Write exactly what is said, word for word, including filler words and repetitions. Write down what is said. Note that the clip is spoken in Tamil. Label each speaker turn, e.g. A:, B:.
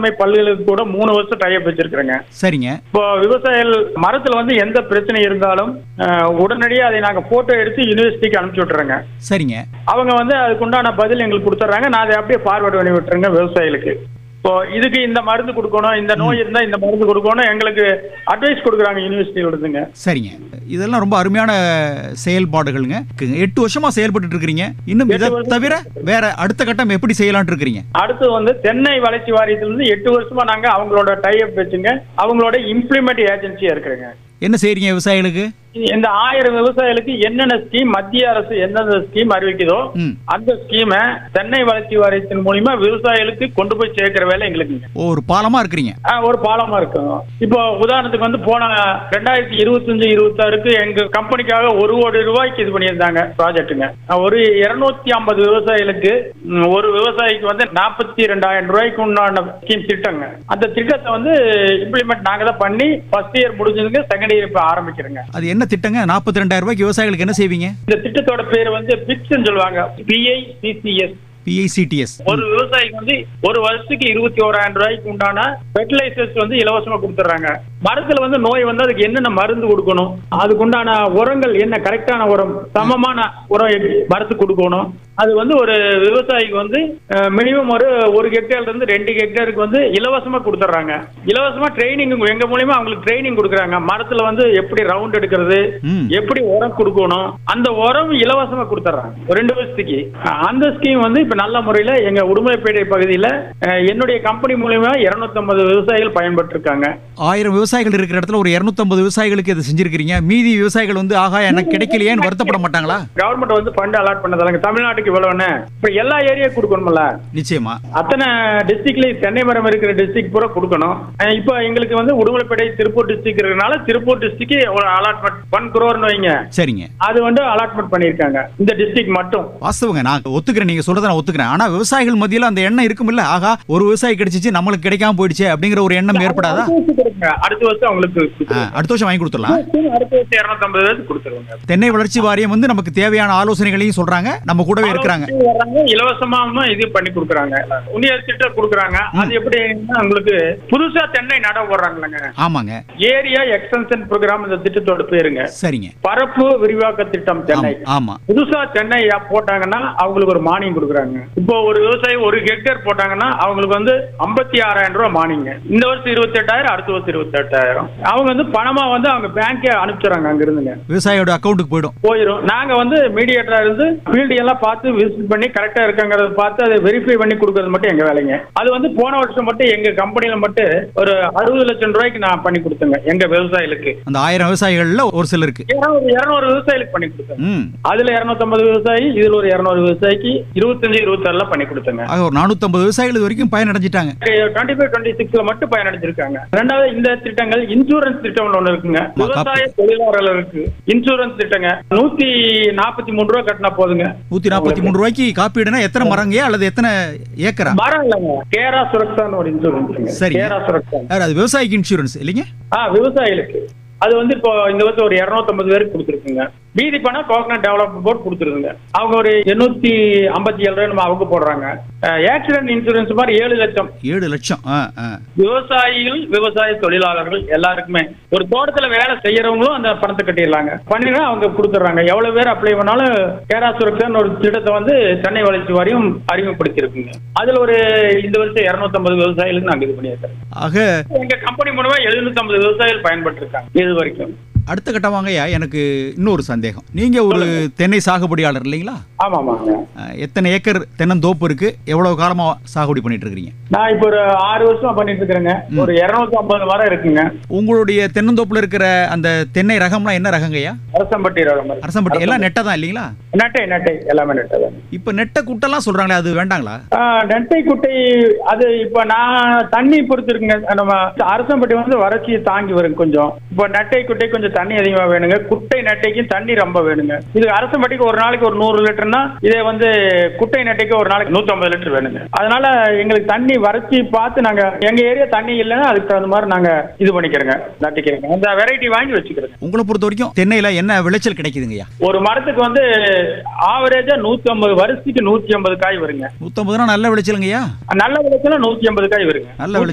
A: வேளாண்மை பல்கலைக்கழகத்துக்கு கூட மூணு வருஷம் டைப் வச்சிருக்கிறேங்க.
B: சரிங்க.
A: இப்போ விவசாயிகள் மரத்துல வந்து எந்த பிரச்சனை இருந்தாலும் உடனடியாக அதை நாங்க போட்டோ எடுத்து யூனிவர்சிட்டிக்கு அனுப்பிச்சு விட்டுறோங்க.
B: சரிங்க.
A: அவங்க வந்து அதுக்குண்டான பதில் எங்களுக்கு கொடுத்துட்றாங்க. நான் அதை அப்படியே ஃபார்வர்ட் பண்ணி விட்டுறேங்க விவசாயிகளுக்கு. இப்போ இதுக்கு இந்த மருந்து கொடுக்கணும், இந்த நோய் இருந்தா இந்த மருந்து கொடுக்கணும், எங்களுக்கு அட்வைஸ் கொடுக்குறாங்க யூனிவர்சிட்டியோடதுங்க.
B: சரிங்க. இதெல்லாம் ரொம்ப அருமையான செயல்பாடுகளுங்க. எட்டு வருஷமா செயல்பட்டு இருக்கிறீங்க. இன்னும் இதை தவிர வேற அடுத்த கட்டம் எப்படி செய்யலாம்னு இருக்கிறீங்க?
A: அடுத்து வந்து தென்னை வளர்ச்சி வாரியத்திலிருந்து எட்டு வருஷமா நாங்க அவங்களோட டைப் வச்சுங்க அவங்களோட இம்ப்ளிமெண்ட் ஏஜென்சியா இருக்கிறேங்க.
B: என்ன செய்றீங்க விவசாயிகளுக்கு?
A: இந்த ஆயிரம் விவசாயிகளுக்கு என்னென்ன ஸ்கீம் மத்திய அரசு எந்தெந்த ஸ்கீம் அறிவிக்குதோ அந்த ஸ்கீமை தென்னை வளர்ச்சி வாரியத்தின் மூலியமா விவசாயிகளுக்கு கொண்டு போய் சேர்க்கிற வேலை எங்களுக்கு
B: ஒரு பாலமா இருக்கிறீங்க.
A: ஒரு பாலமா இருக்கும். இப்போ உதாரணத்துக்கு வந்து போன ரெண்டாயிரத்தி இருபத்தி அஞ்சு இருபத்தி ஆறுக்கு எங்க கம்பெனிக்காக ஒரு கோடி ரூபாய்க்கு இது பண்ணியிருந்தாங்க ப்ராஜெக்டுங்க. ஒரு இருநூத்தி ஐம்பது விவசாயிகளுக்கு ஒரு விவசாயிக்கு வந்து நாற்பத்தி ரெண்டாயிரம் ரூபாய்க்கு உண்டான ஸ்கீம் திட்டங்க. அந்த திட்டத்தை வந்து இம்ப்ளிமெண்ட் நாங்க தான் பண்ணி ஃபர்ஸ்ட் இயர் முடிஞ்சதுக்கு செகண்ட் இயர் இப்ப ஆரம்பிக்கிறோங்க.
B: அது என்ன திட்டங்க? நாற்பத்தி ரெண்டாயிரம் ரூபாய்க்கு விவசாயிகளுக்கு என்ன செய்வீங்க?
A: இந்த திட்டத்தோட பேர் வந்து பிக்ஸ் சொல்லுவாங்க. பிஐசிசிஎஸ்.
B: பிஐசிடிஎஸ்.
A: ஒரு விவசாயிக்கு வந்து ஒரு வருஷத்துக்கு இருபத்தி ஓராயிரம் ரூபாய்க்கு உண்டான ஃபெர்டிலைசர்ஸ் வந்து இலவசமா கொடுத்துறாங்க. மரத்துல வந்து நோய் வந்து அதுக்கு என்னென்ன மருந்து கொடுக்கணும், அதுக்கு உண்டான உரங்கள் என்ன கரெக்டான உரம், சமமான உரம் மரத்துக்கு கொடுக்கணும். அது வந்து ஒரு விவசாயிக்கு வந்து மினிமம் ஒரு ஒரு ஹெக்டேர்ல இருந்து ரெண்டு ஹெக்டேருக்கு வந்து இலவசமா கொடுத்துட்றாங்க. இலவசமா ட்ரைனிங் எங்க மூலியமா அவங்களுக்கு ட்ரைனிங் கொடுக்குறாங்க. மரத்துல வந்து எப்படி ரவுண்ட் எடுக்கிறது, எப்படி உரம் கொடுக்கணும், அந்த உரம் இலவசமா கொடுத்துட்றாங்க ரெண்டு வருஷத்துக்கு. அந்த ஸ்கீம் வந்து இப்ப நல்ல முறையில எங்க உடுமலைப்பேட்டை பகுதியில என்னுடைய கம்பெனி மூலியமா இருநூத்தி ஐம்பது விவசாயிகள் பயன்பட்டு இருக்காங்க.
B: ஆயிரம் விவசாயிகள் இருக்கிற இடத்துல ஒரு இருநூத்தி ஐம்பது விவசாயிகளுக்கு இதை செஞ்சிருக்கீங்க. மீதி விவசாயிகள் வந்து ஆகா எனக்கு கிடைக்கலையேன்னு வருத்தப்பட மாட்டாங்களா?
A: கவர்மெண்ட் வந்து ஃபண்ட் அலாட் பண்ணதாங்க. தமிழ்நாட்டுக்கு இவ்வளவுன்னு இப்ப எல்லா ஏரியா கொடுக்கணும்ல.
B: நிச்சயமா
A: அத்தனை டிஸ்ட்ரிக்ட்ல தென்னை மரம் இருக்கிற டிஸ்ட்ரிக்ட் பூரா கொடுக்கணும். இப்போ எங்களுக்கு வந்து உடுமலைப்பேட்டை திருப்பூர் டிஸ்ட்ரிக்ட் இருக்கிறதுனால திருப்பூர் டிஸ்ட்ரிக்ட் ஒரு அலாட்மெண்ட் ஒன் குரோர்னு வைங்க.
B: சரிங்க.
A: அது வந்து அலாட்மெண்ட் பண்ணிருக்காங்க இந்த டிஸ்ட்ரிக்ட் மட்டும்.
B: வாஸ்தவங்க, நான் ஒத்துக்கிறேன், நீங்க சொல்றத நான் ஒத்துக்கிறேன். ஆனா விவசாயிகள் மத்தியில அந்த எண்ணம் இருக்கும் இல்ல, ஆகா ஒரு விவசாயி கிடைச்சிச்சு நம்மளுக்கு கிடைக்காம போயிடுச்சு அப்படிங்கிற ஒரு எண்ணம் ஏற்படாதா?
A: அடுத்த வருஷம் அவங்களுக்கு
B: அடுத்த வருஷம் வாங்கி கொடுத்துடலாம்.
A: அடுத்த வருஷம் இருநூத்தி ஐம்பது பேருக்கு கொடுத்துருவாங்க.
B: தென்னை வளர்ச்சி வாரியம் வந்து நமக்கு தேவையான ஆலோசனைகளையும் சொல்றாங்க, நம்ம கூடவே இருக்கிறாங்க,
A: இலவசமா இது பண்ணி கொடுக்குறாங்க, யூனிவர்சிட்டி கொடுக்குறாங்க. அது எப்படி உங்களுக்கு புதுசா தென்னை நட போடுறாங்களங்க.
B: ஆமாங்க.
A: ஏரியா எக்ஸ்டென்ஷன் ப்ரோக்ராம் இந்த திட்டத்தோட பேருங்க.
B: சரிங்க.
A: பரப்பு விரிவாக்க திட்டம் தென்னை.
B: ஆமா.
A: புதுசா தென்னை போட்டாங்கன்னா அவங்களுக்கு ஒரு மானியம் கொடுக்குறாங்க. இப்போ ஒரு விவசாயி ஒரு ஹெக்டேர் போட்டாங்கன்னா அவங்களுக்கு வந்து ஐம்பத்தி ஆறாயிரம் ரூபாய் மானியங்க. இந்த வருஷம் இருபத்தி எட்டாயிரம், அடுத்த வருஷம் இருபத்தி எட்டாயிரம். அவங்க வந்து பணமா வந்து அவங்க பேங்கே அனுப்பிச்சுறாங்க. அங்க இருந்துங்க
B: விவசாயியோட அக்கௌண்ட்டுக்கு போயிடும் போயிடும்
A: நாங்க வந்து மீடியேட்டரா இருந்து ஃபீல்டு எல்லாம் பார்த்து விசிட் பண்ணி கரெக்டா இருக்காங்கிறத பார்த்து அதை வெரிஃபை பண்ணி கொடுக்கறது மட்டும் எங்க வேலைங்க. அது வந்து போன வருஷம் மட்டும் எங்க கம்பெனில மட்டும் ஒரு அறுபது லட்சம் ரூபாய்க்கு நான் பண்ணி கொடுத்தேங்க எங்க விவசாயிகளுக்கு.
B: அந்த ஆயிரம் விவசாயிகள்ல ஒரு சிலருக்கு
A: இருநூறு விவசாயிகளுக்கு பண்ணி கொடுத்தேன். அதுல இருநூத்தி ஐம்பது விவசாயி, இதுல ஒரு இருநூறு விவசாயிக்கு இருபத்தஞ்சு இருபத்தி ஆறுல பண்ணி கொடுத்தேங்க.
B: ஒரு நானூத்தி ஐம்பது விவசாயிகள் வரைக்கும் பயனடைஞ்சிட்டாங்க.
A: டுவெண்ட்டி ஃபைவ் டுவெண்ட்டி சிக்ஸ்ல மட்டும் பயனடைஞ்சிருக்காங்க. ரெண்டாவது இந்த திட்டங்கள் இன்சூரன்ஸ் திட்டம் ஒண்ணு இருக்குங்க. விவசாய தொழிலாளர்களுக்கு இன்சூரன்ஸ் திட்டங்க. நூத்தி நாற்பத்தி மூணு ரூபாய் கட்டினா போதுங்க.
B: நூத்தி நாற்பத்தி மூணு ரூபாய்க்கு காப்பீடுனா எத்தனை மரங்க அல்லது எத்தனை ஏக்கரா?
A: மரம் இல்லங்க, கேரா சுரக்ஷான்னு ஒரு இன்சூரன்ஸ்.
B: சரி,
A: கேரா சுரக்ஷா
B: அது விவசாயிக்கு இன்சூரன்ஸ் இல்லைங்க.
A: ஆ விவசாயிகளுக்கு அது வந்து இப்போ இந்த வருஷம் ஒரு இருநூத்தி ஐம்பது பேருக்கு கொடுத்துருக்குங்க. மீதி பணம் கோகனட் டெவலப்மெண்ட் போர்டு கொடுத்துருங்க. அவங்க ஒரு எண்ணூத்தி ஐம்பத்தி ஏழு ரூபாய் நம்ம அவங்க போடுறாங்க. ஆக்சிடென்ட் இன்சூரன்ஸ் மாதிரி ஏழு லட்சம்
B: ஏழு லட்சம்
A: விவசாயிகள் விவசாய தொழிலாளர்கள் எல்லாருக்குமே. ஒரு தோட்டத்துல வேலை செய்யறவங்களும் அந்த பணத்தை கட்டிடலாங்க. பண்ணினா அவங்க கொடுத்துறாங்க. எவ்வளவு பேர் அப்ளை பண்ணாலும் கேரா சுரக்ஷான்னு ஒரு திட்டத்தை வந்து சென்னை வளர்ச்சி வாரியம் அறிமுகப்படுத்தி இருக்குங்க. அதுல ஒரு இந்த வருஷம் இருநூத்தி ஐம்பது விவசாயிகளுக்கு நாங்க இது பண்ணியிருக்கோம்.
B: ஆக எங்க
A: கம்பெனி மூலமா எழுநூத்தி ஐம்பது விவசாயிகள் பயன்பட்டு இருக்காங்க இது வரைக்கும்.
B: அடுத்த கட்டமாங்கய்யா எனக்கு இன்னொரு சந்தேகம். நீங்க ஒரு தென்னை சாகுபடியாளர் இல்லைங்களா?
A: ஆமாமா.
B: எத்தனை ஏக்கர் தென்னந்தோப்பு இருக்கு? எவ்வளவு காலமா சாகுபடி பண்ணிட்டு இருக்கீங்க?
A: நான் இப்ப ஒரு ஆறு வருஷமா பண்ணிட்டு இருக்கிறேங்க. ஒரு இருநூத்தி ஐம்பது மரம் இருக்குங்க.
B: உங்களுடைய தென்னந்தோப்புல இருக்கிற அந்த தென்னை ரகம்லாம் என்ன ரகங்கய்யா?
A: அரசம்பட்டி ரகம்.
B: அரசம்பட்டி எல்லாம் நெட்டை தான் இல்லைங்களா?
A: நெட்டை நெட்டை எல்லாமே நெட்டை தான்.
B: இப்ப நெட்டை குட்டெல்லாம் சொல்றாங்களே, அது வேண்டாங்களா?
A: நெட்டை குட்டை அது இப்ப நான் தண்ணி பொறுத்து இருக்குங்க. நம்ம அரசம்பட்டி வந்து வறட்சியை தாங்கி வரும் கொஞ்சம். இப்ப நெட்டை குட்டை கொஞ்சம் தண்ணி அதிகமா வேணுங்க. குட்டை நெட்டைக்கு தண்ணி ரொம்ப வேணுங்க. இது அரசம்பட்டிக்கு ஒரு நாளைக்கு ஒரு நூறு லிட்டர்னா இதே வந்து குட்டை நெட்டைக்கு ஒரு நாளைக்கு நூத்தி ஐம்பது லிட்டர் வேணுங்க. அதனால எங்களுக்கு தண்ணி வறட்சி பார்த்து நாங்க எங்க ஏரியா தண்ணி இல்லைன்னா அதுக்கு தகுந்த மாதிரி நாங்க இது பண்ணிக்கிறோங்க, நட்டிக்கிறோங்க. அந்த வெரைட்டி வாங்கி வச்சுக்கிறோங்க.
B: உங்களை பொறுத்த வரைக்கும் தென்னையில என்ன விளைச்சல் கிடைக்குதுங்கய்யா?
A: ஒரு மரத்துக்கு வந்து ஆவரேஜா நூத்தி ஐம்பது வருஷத்துக்கு நூத்தி ஐம்பது காய் வருங்க.
B: நூத்தி ஐம்பதுனா நல்ல விளைச்சலுங்கய்யா.
A: நல்ல விளைச்சல நூத்தி ஐம்பது காய் வருங்க.
B: நல்ல